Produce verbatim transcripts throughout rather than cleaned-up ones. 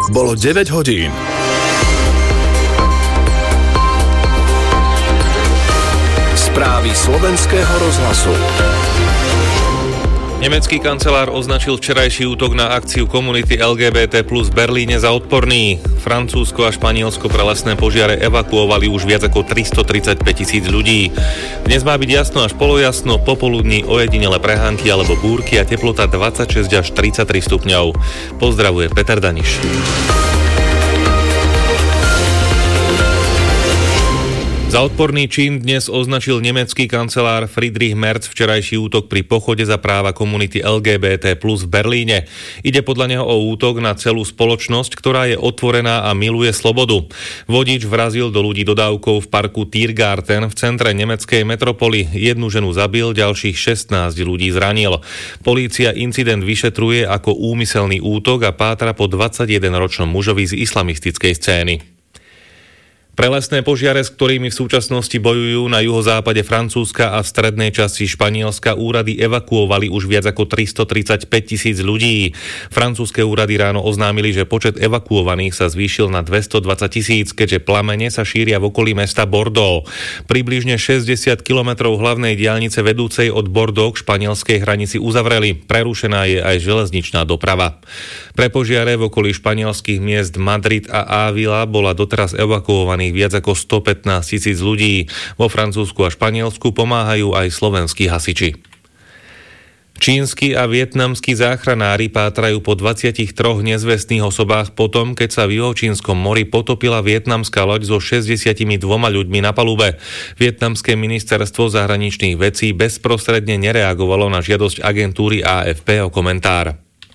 bolo deväť hodín. Správy slovenského rozhlasu. Nemecký kancelár označil včerajší útok na akciu komunity el gé bé té plus v Berlíne za odporný. Francúzsko a Španielsko pre lesné požiare evakuovali už viac ako tristotridsaťpäť tisíc ľudí. Dnes má byť jasno až polojasno, popoludní ojedinele prehánky alebo búrky a teplota dvadsaťšesť až tridsaťtri stupňov. Pozdravuje Peter Daniš. Za odporný čin dnes označil nemecký kancelár Friedrich Merz včerajší útok pri pochode za práva komunity el gé bé té plus v Berlíne. Ide podľa neho o útok na celú spoločnosť, ktorá je otvorená a miluje slobodu. Vodič vrazil do ľudí dodávkou v parku Tiergarten v centre nemeckej metropoly. Jednu ženu zabil, ďalších šestnásť ľudí zranil. Polícia incident vyšetruje ako úmyselný útok a pátra po dvadsaťjedenročnom mužovi z islamistickej scény. Pre lesné požiare, s ktorými v súčasnosti bojujú na juhozápade Francúzska a v strednej časti Španielska, úrady evakuovali už viac ako tristotridsaťpäť tisíc ľudí. Francúzske úrady ráno oznámili, že počet evakuovaných sa zvýšil na dvestodvadsať tisíc, keďže plamene sa šíria v okolí mesta Bordeaux. Približne šesťdesiat kilometrov hlavnej diaľnice vedúcej od Bordeaux k španielskej hranici uzavreli. Prerušená je aj železničná doprava. Pre požiare v okolí španielských miest Madrid a Ávila bola doteraz evakuovaných viac ako stopätnásť tisíc ľudí. Vo Francúzsku a Španielsku pomáhajú aj slovenskí hasiči. Čínsky a vietnamskí záchranári pátrajú po dvadsiatich troch nezvestných osobách potom, keď sa v juhočínskom mori potopila vietnamská loď so šesťdesiatdvoma ľuďmi na palube. Vietnamské ministerstvo zahraničných vecí bezprostredne nereagovalo na žiadosť agentúry á ef pé o komentár.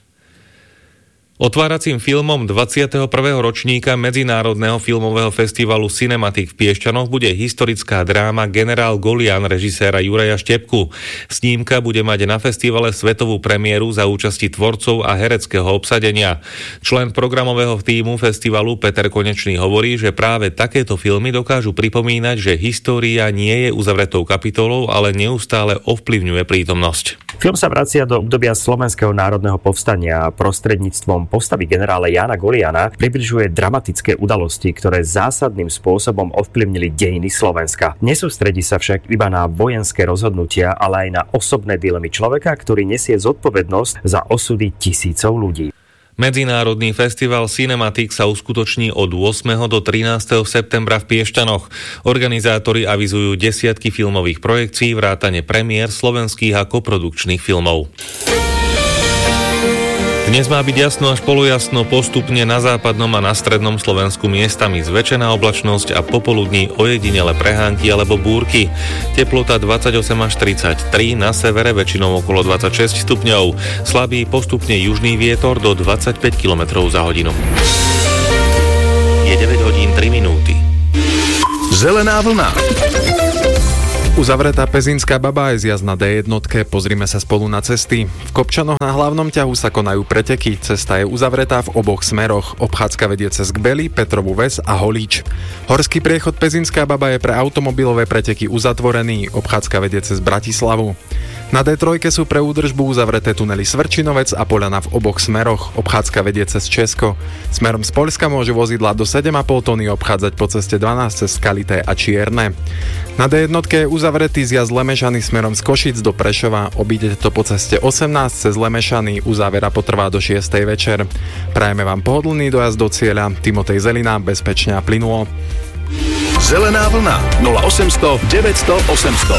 Otváracím filmom dvadsiateho prvého ročníka Medzinárodného filmového festivalu Cinematic v Piešťanoch bude historická dráma Generál Golian režiséra Juraja Štepku. Snímka bude mať na festivale svetovú premiéru za účasti tvorcov a hereckého obsadenia. Člen programového tímu festivalu Peter Konečný hovorí, že práve takéto filmy dokážu pripomínať, že história nie je uzavretou kapitolou, ale neustále ovplyvňuje prítomnosť. Film sa vracia do obdobia Slovenského národného povstania a prostredníctvom postavy generála Jána Goliana približuje dramatické udalosti, ktoré zásadným spôsobom ovplyvnili dejiny Slovenska. Nesústredí sa však iba na vojenské rozhodnutia, ale aj na osobné dilemy človeka, ktorý nesie zodpovednosť za osudy tisícov ľudí. Medzinárodný festival Cinematic sa uskutoční od ôsmeho do trinásteho septembra v Piešťanoch. Organizátori avizujú desiatky filmových projekcií, vrátane premiér slovenských a koprodukčných filmov. Dnes má byť jasno až polojasno, postupne na západnom a na strednom Slovensku miestami zväčšená oblačnosť a popoludní ojedinele prehánky alebo búrky. Teplota dvadsaťosem až tridsaťtri, na severe väčšinou okolo dvadsaťšesť stupňov. Slabý postupne južný vietor do dvadsaťpäť kilometrov za hodinu. Je deväť hodín tri minúty. Zelená vlna. Uzavretá Pezinská Baba je zjazd na dé jednotke, pozrime sa spolu na cesty. V Kopčanoch na hlavnom ťahu sa konajú preteky, cesta je uzavretá v oboch smeroch. Obchádzka vedie cez Gbely, Petrovú Ves a Holíč. Horský priechod Pezinská Baba je pre automobilové preteky uzatvorený, obchádzka vedie cez Bratislavu. Na dé tri sú pre údržbu uzavreté tunely Svrčinovec a Poľana v oboch smeroch, obchádzka vedie cez Česko. Smerom z Poľska môžu vozidlá do sedem a pol tony obchádzať po ceste dvanásť cez Skalité a Čierne. Na dé jednotke je uzavretý zjazd Lemešany smerom z Košíc do Prešova, obídete to po ceste osemnásť cez Lemešany, uzávera potrvá do šiestej večer. Prajeme vám pohodlný dojazd do cieľa. Timotej Zelina, bezpečne a plynulo. Zelená vlna nula osemsto deväťsto osemsto.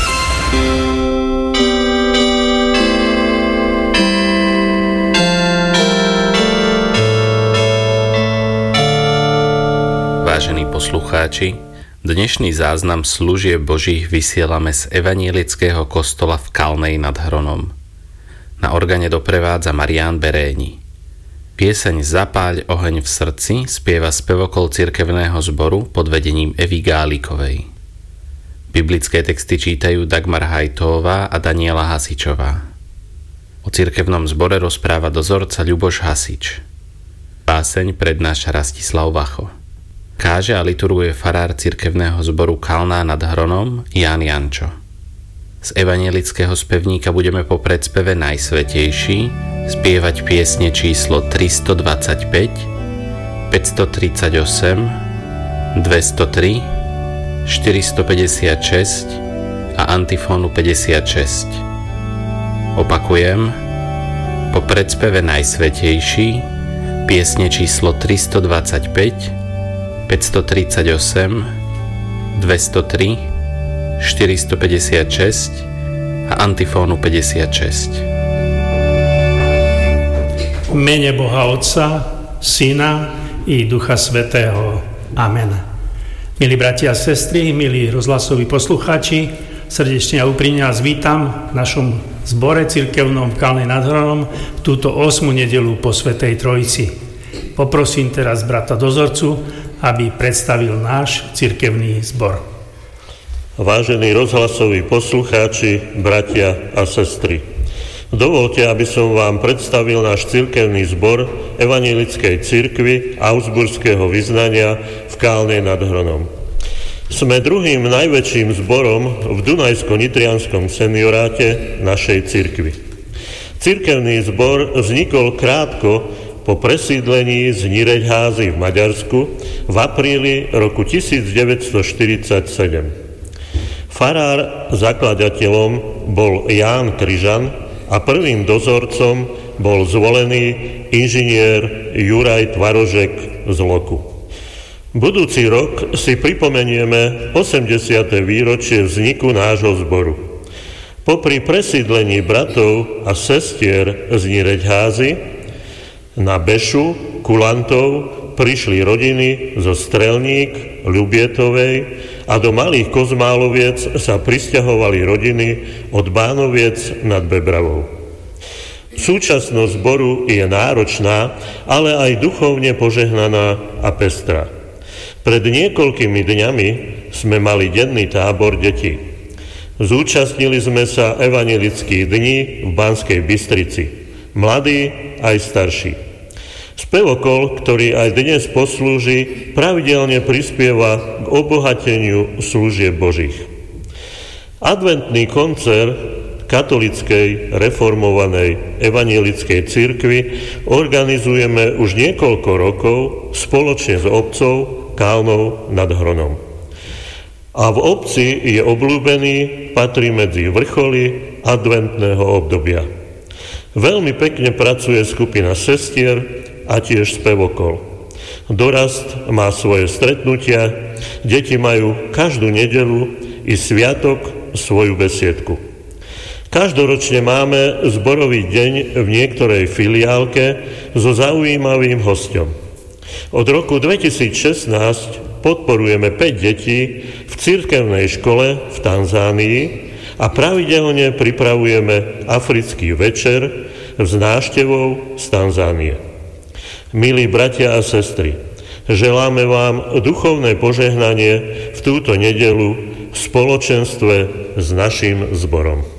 Vážení poslucháči, dnešný záznam služieb Božích vysielame z evanielického kostola v Kalnej nad Hronom. Na organe doprevádza Marián Beréni. Pieseň Zapáľ oheň v srdci spieva spevokol cirkevného zboru pod vedením Evy Gálikovej. Biblické texty čítajú Dagmar Hajtová a Daniela Hasičová. O cirkevnom zbore rozpráva dozorca Ľuboš Hasič. Báseň prednáša Rastislav Vacho. Káže a liturguje farár cirkevného zboru Kalná nad Hronom Ján Jančo. Z evanielického spevníka budeme po predspeve Najsvätejší spievať piesne číslo tristodvadsaťpäť, päťstotridsaťosem, dvestotri, štyristopäťdesiatšesť a antifónu päťdesiatšesť. Opakujem, po predspeve Najsvätejší piesne číslo tristodvadsaťpäť, päťstotridsaťosem, dvestotri, štyristopäťdesiatšesť a antifónu päťdesiatšesť. V mene Boha Otca, Syna i Ducha Svätého. Amen. Milí bratia a sestry, milí rozhlasoví poslucháči, srdečne a úprimne vás vítam v našom zbore cirkevnom v Kalnej nad Hronom v túto osmu nedeľu po Svätej Trojici. Poprosím teraz brata dozorcu, aby predstavil náš cirkevný zbor. Vážení rozhlasoví poslucháči, bratia a sestry, dovolte, aby som vám predstavil náš cirkevný zbor Evanjelickej cirkvi Augsburského vyznania v Kálnej nad Hronom. Sme druhým najväčším zborom v Dunajsko-Nitrianskom senioráte našej cirkvi. Cirkevný zbor vznikol krátko po presídlení z Nyíregyházy v Maďarsku v apríli roku tisícdeväťstoštyridsaťsedem. Farár zakladateľom bol Ján Kryžan a prvým dozorcom bol zvolený inžinier Juraj Tvarožek z Loku. Budúci rok si pripomenieme osemdesiate výročie vzniku nášho zboru. Popri presídlení bratov a sestier z Nyíregyházy na Bešu, Kulantov prišli rodiny zo Strelník, Ľubietovej a do Malých Kozmáloviec sa prisťahovali rodiny od Bánoviec nad Bebravou. Súčasnosť zboru je náročná, ale aj duchovne požehnaná a pestrá. Pred niekoľkými dňami sme mali denný tábor detí. Zúčastnili sme sa evanjelických dní v Banskej Bystrici. Mladí aj starší. Spevokol, ktorý aj dnes poslúži, pravidelne prispieva k obohateniu služieb Božích. Adventný koncert katolíckej reformovanej evanjelickej cirkvi organizujeme už niekoľko rokov spoločne s obcov Kálnou nad Hronom. A v obci je obľúbený, patrí medzi vrcholy adventného obdobia. Veľmi pekne pracuje skupina sestier a tiež spevokol. Dorast má svoje stretnutia, deti majú každú nedeľu i sviatok svoju besiedku. Každoročne máme zborový deň v niektorej filiálke so zaujímavým hosťom. Od roku dvetisícšestnásť podporujeme päť detí v cirkevnej škole v Tanzánii a pravidelne pripravujeme africký večer s návštevou z Tanzánie. Milí bratia a sestry, želáme vám duchovné požehnanie v túto nedeľu v spoločenstve s naším zborom.